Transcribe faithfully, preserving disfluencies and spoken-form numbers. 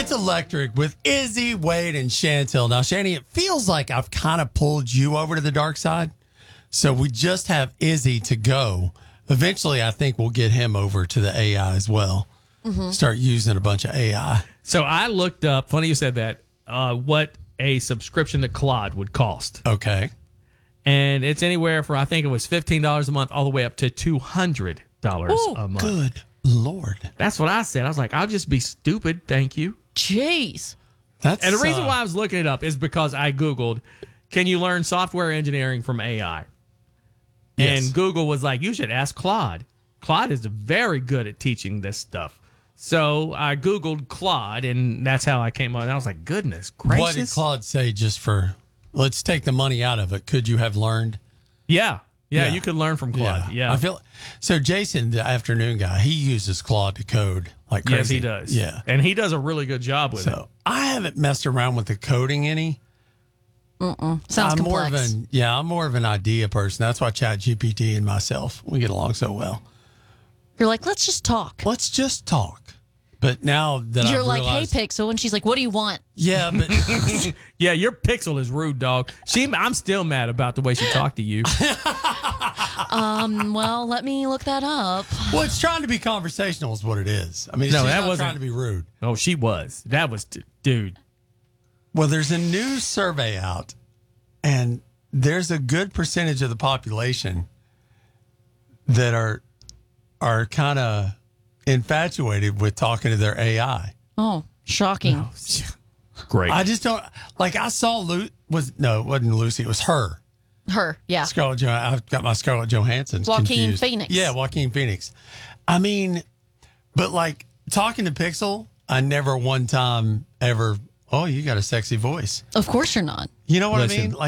It's electric with Izzy, Wade, and Chantel. Now, Shanny, it feels like I've kind of pulled you over to the dark side. So we just have Izzy to go. Eventually, I think we'll get him over to the A I as well. Mm-hmm. Start using a bunch of A I. So I looked up, funny you said that, uh, what a subscription to Claude would cost. Okay. And it's anywhere from, I think it was fifteen dollars a month all the way up to two hundred dollars Ooh, a month. Good Lord. That's what I said. I was like, I'll just be stupid. Thank you. Jeez. That's, and the reason uh, why I was looking it up is because I Googled, can you learn software engineering from A I? Yes. And Google was like, you should ask Claude. Claude is very good at teaching this stuff. So I Googled Claude, and that's how I came on. I was like, goodness gracious. What did Claude say just for, let's take the money out of it. Could you have learned? Yeah. Yeah, Yeah. you could learn from Claude. Yeah. I feel so. Jason, the afternoon guy, he uses Claude to code like crazy. Yes, he does. Yeah. And he does a really good job with it. So I haven't messed around with the coding any. Mm-mm. Sounds I'm complex. more of an yeah, I'm more of an idea person. That's why ChatGPT and myself we get along so well. You're like, let's just talk. Let's just talk. But now that You're I've like, realized, hey, Pixel. And she's like, what do you want? yeah, but Yeah, your Pixel is rude, dog. She, I'm still mad about the way she talked to you. Um, well, let me look that up. well, it's trying to be conversational is what it is. I mean, No, she's that not wasn't- trying to be rude. Oh, she was. That was, dude. Well, there's a new survey out, and there's a good percentage of the population that are are kind of infatuated with talking to their A I. Oh, shocking. Great. I just don't like. I saw Lu was no, it wasn't Lucy. It was her. Her, yeah. Scarlett. Jo- I've got my Scarlett Johansson. Joaquin confused. Phoenix. Yeah, Joaquin Phoenix. I mean, but like talking to Pixel, I never one time ever. Oh, you got a sexy voice. Of course you're not. You know what Listen. I mean? Like.